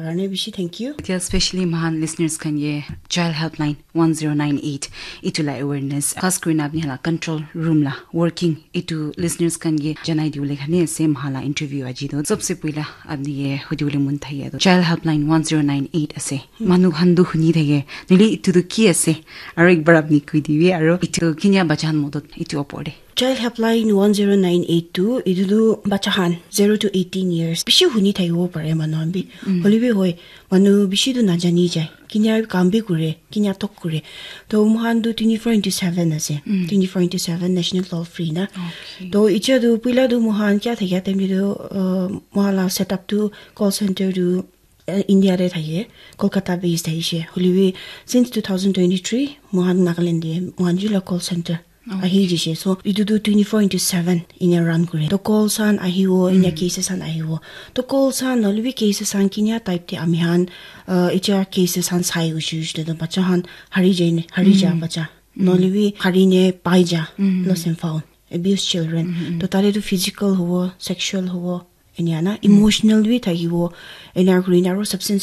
karne bishi thank you. Especially mahan listeners kan ye child helpline 1098 itula awareness khas kuri na hala control room la working itu listeners kan ye janai diule khane same hala interview aji do sabse puila abni ye hudule mun thai do child helpline 1098 ase manu handu huni thege nili itu do ki ase aro ek bar apni kui diwi aro itu kinya bachan modot itu opode Child helpline 10982 idu bachahan 0 to 18 years bishi huni thaiwo pare manon bi holibe hoy manu bishi du najani jai kinya kambi kure kinya tok kure to muhan du 24/7 ase 24/7 national law free na to icha du pila du muhan kya thaya tem du mala set up to call center du India re thaye Kolkata based thaise holibe since 2023 muhan Nagaland de muhan jila call center ahi jise so idu 24/7 in a run kure to call san ahi wo in a cases san ahi wo to call san nolwi cases san kinya type te amihan icha cases san sai ushu de bacha han hari ja bacha nolwi hari ne paija lost and found abused children to tare to physical ho sexual ho enyana emotional wi thagi wo ena green arrow substance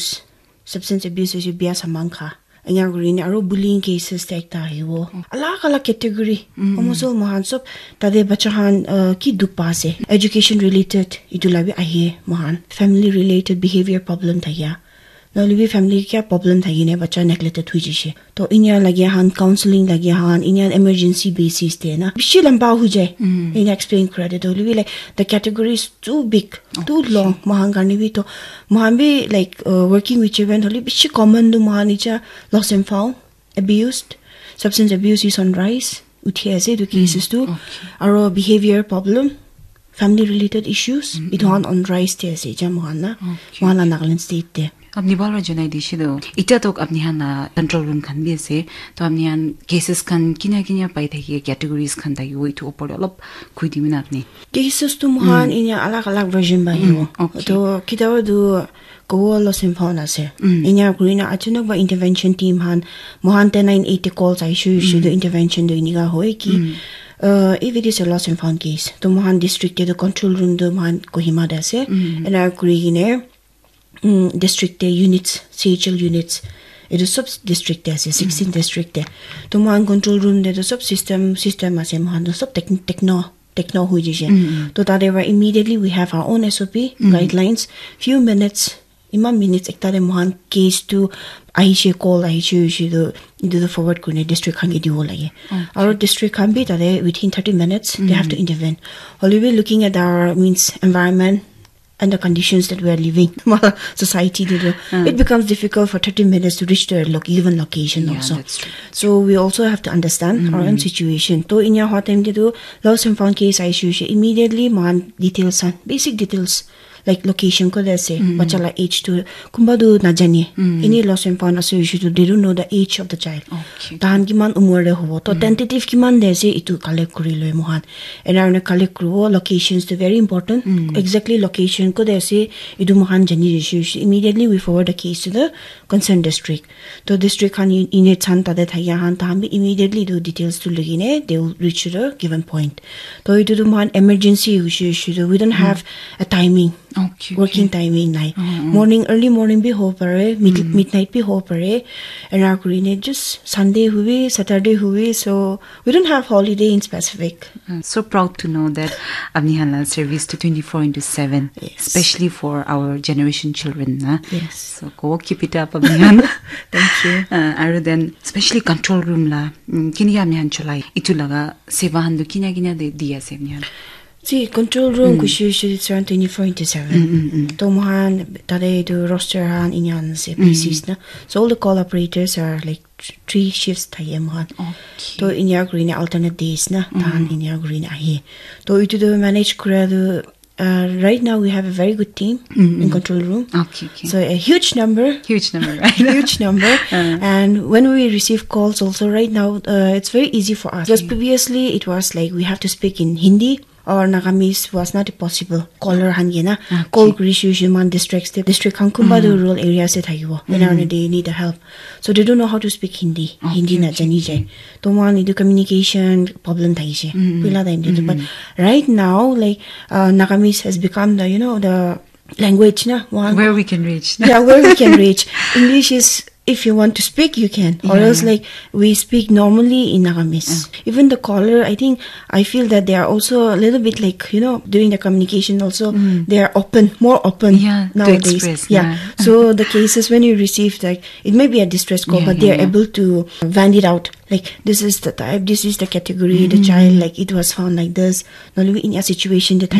abuse is bia samangkha anya green aro bullying cases tekta hiwo alak category almost mohan sob tade bachahan ki dupa se education related idulabi ahi mohan family related behavior problem thaya nolibi family kya problem thayine bacha neglected hui jise to inya lagi han counseling lagi han inya emergency basis de na bishi lamba hu jai in explain credit nolibi like the category is too big too long mohan garni bi to mohan bi like working with children holi bishi common du mohan icha lost and found abused substance abuse is on rise uthi ase the cases too aro behavior problem family related issues it on rise te ase ja mohan na mohan Nagaland state te अपनी बाल रजनाई दिशे दो इटा तो अपनी हां ना control room Khan भी से तो अपनी हां केसेस खान किन्या पाई थे ये कैटेगरीज खान था वो इतो ऊपर अलग कोई दी मिना अपनी केसेस तो महान इन अलग वर्जन बाई हो तो किताब दो को लॉस इन फाउंड से इन्या ग्रीना अचानक बा इंटरवेंशन टीम हान मोहन 1098 कॉल्स आई शु द इंटरवेंशन दो इनिगा होय कि if it is a lost and found case तो Mohan district the control room दो मोहन कोहिमा दे से and are Greene district units CHL units it is sub district as 16 district to man control room the sub system as man sub techno hui jise to that ever immediately we have our own SOP guidelines few minutes ekta de man case to aishe call aishe do the forward kune district khan ge diwo lage our district can be that within 30 minutes they have to intervene always looking at our means environment and the conditions that we are living society it becomes difficult for 30 minutes to reach the given location also that's true. So we also have to understand our own situation to in your hot time to do lost and found case issue immediately man details basic details like location ko they say bachala age to kumbadu na jani any lost and found issue to they don't know the age of the child tan ki man umur de hobo to tentative ki man de se itu collect kuri loi mohan and our collect kru locations to very important exactly location ko they say idu mohan jani issue immediately we forward the case to the concerned district to district kan in it han ta de thaya han ta bi immediately do details to logine they will reach the given point to itu do mohan emergency issue we don't have a timing working timing night early morning bhi ho pare midnight bhi ho pare and our green just Sunday huwe Saturday huwe so we don't have holiday in specific so proud to know that apni hala service to 24/7 especially for our generation children na yes so go keep it up apni hala thank you other than especially control room la kinya apni han cholai itu laga seva han du kinya de dia se apni hala see control room kushi it's around 24/7 to mohan tare do roster han inyan se basis na so all the call operators are like 3 shifts thaye mohan to inya green alternate days na tan inya green ahi to itu do manage kura do right now we have a very good team in control room okay so a huge number right huge number and when we receive calls also right now it's very easy for us because previously it was like we have to speak in Hindi or Nagamis was not possible caller hangena call issue man district hankumba the rural areas it hagibo when they need help so they don't know how to speak Hindi na jani jai to man the communication problem thaise pila time but right now like Nagamis has become the the language na one where we can reach. yeah, where we can reach. English is, if you want to speak, you can. Or else, like, we speak normally in Nagamis. Even the caller, I feel that they are also a little bit like, doing the communication also, they are more open nowadays. To express, So the cases when you receive, like, it may be a distress call, but they are able to vent it out. Like, this is the type, this is the category, the child, like, it was found like this. In a situation that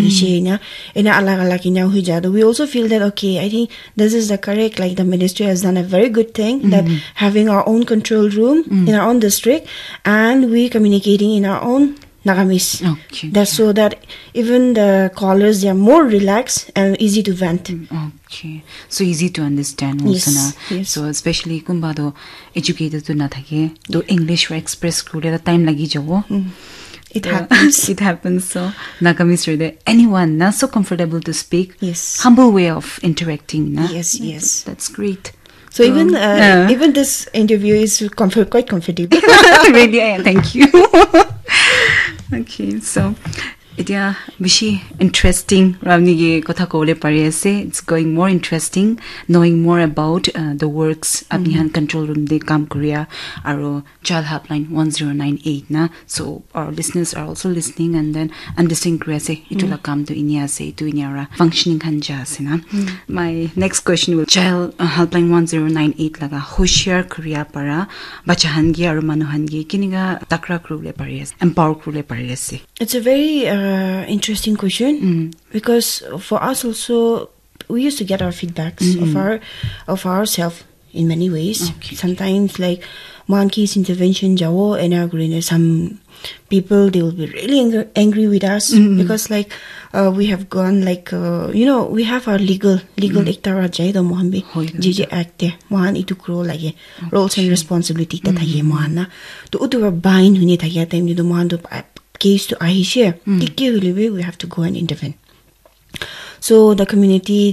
we also feel that, okay, I think this is the correct, like, the ministry has done a very good thing, that having our own control room in our own district, and we communicating in our own Nagamis. Okay. That's so that even the callers, they are more relaxed and easy to vent. Okay. So easy to understand also na. Yes. So especially kumbado educated to na thake, to English or express kule the time lagi jawo. It happens. It happens. So Nagamis rede anyone na so comfortable to speak. Yes. Humble way of interacting na. Yes. That's great. So even this interview is quite comfortable. Really, thank you. Okay, so Itia bishi interesting ramnige kotha kole pare ase. It's going more interesting knowing more about the works apnihan control room de kam korea aro child helpline 1098 na. So our listeners are also listening and then understanding korea se itula kam to inia se to inyara functioning khanja ase na. My next question will child helpline 1098 laga hoshiyar korea para bachahan gi aro manuhan gi kiniga takra krule pare ase empower krule pare ase. It's a very interesting question because for us also, we used to get our feedbacks of ourselves in many ways. Okay. Sometimes, like Monkey's intervention, Jawo and some people, they will be really angry with us because like we have gone like we have our legal iktara jai da mohambe jj act there mohan itu kro lage roles and responsibility ta thage mohana to utu bind huni thage time ni do mohan do case to ahishe we have to go and intervene. So the community,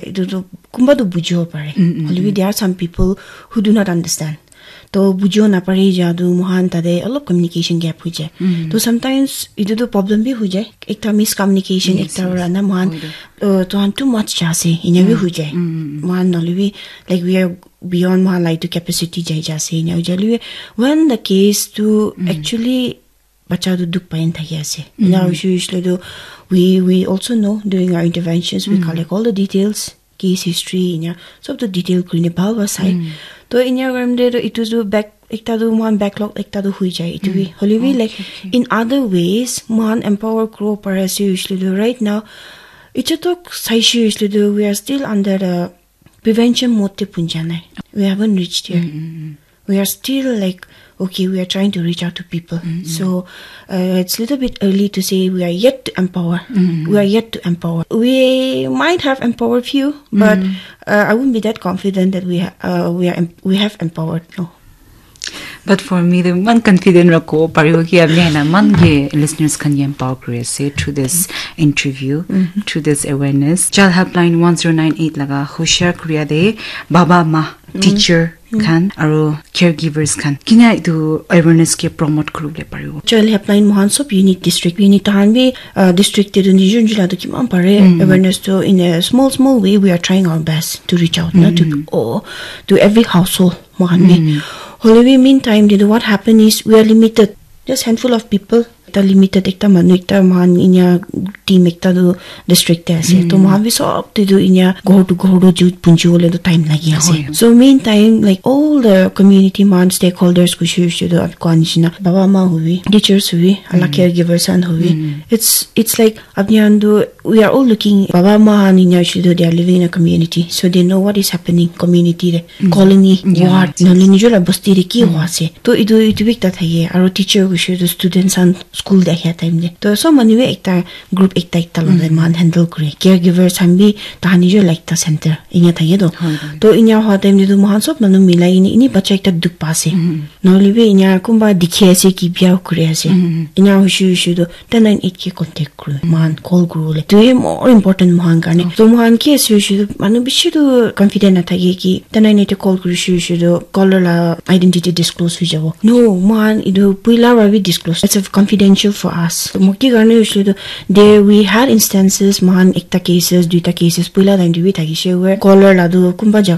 there are some people who do not understand. So bujo na pare jadu mohan tade a lot of communication gap ho jay. So sometimes idu do problem bhi ho jay. Ekta miscommunication ekta rana mohan to too much chase in a ho jay. Mohan nolwi like we are beyond mohan like to capacity jay jase in a when the case to actually bacha do duk pain thagi ase. Now usually do we also know during our interventions we collect all the details, case history, so the detail krine bhalwa side. So in your room there it was do back ekta do one backlog ekta do hui jai it we holivi like in other ways man empower grow parase usually do right now it's a talk saishi usually do we are still under the prevention mode punjana. We haven't reached here. We are still like okay, we are trying to reach out to people. So it's a little bit early to say we are yet to empower. We are yet to empower. We might have empowered few, but I wouldn't be that confident that we have empowered. No. But for me, the one confident rako pariyogi abne man ye listeners can empower say through this interview, through this awareness. Child helpline 1098 laga hoshiyar korea de baba ma teacher kan aro caregivers kan kina itu awareness ke promote kurule paribo. Child helpline mohan sob unit district tahanbi district te nijun jila to kimam pare awareness to in a small way we are trying our best to reach out to every household mohan. However, meantime, what happened is we are limited. Just handful of people. Ekta limited, ekta manu, ekta man inya team, ekta do district ase. To mohan vi sob te do inya go to jut punju ole do time lagi ase. So meantime, like all the community man stakeholders kushu do abkanishna baba ma huwi, teachers huwi, ala caregivers and huwi. It's like abnyandu we are all looking baba ma inya shudo they are living in a community, so they know what is happening community re, colony, ward. Noli nijola basti re ki ho ase. To itu bikta thaye aro teacher kushu do students and school dekha time de to so many ekta group ekta lo man handle kore caregivers hambi tahani jo like ta center inya thaye do to inya ho time de do mohan sob manu milai ini bacha ekta duk pase no live inya kumba dikhe ase ki bia kore ase inya hushu do 1098 ke contact kore man call guru to him more important mohan karne to mohan ke shu manu bishi do confident na thage ki 1098 call kuru shu do caller la identity disclose hu jabo no man idu puila ravi disclose it's a confidential confidential for us. Moki garne usle there we had instances man ekta cases duita cases pula time to be thagise where caller ladu kumba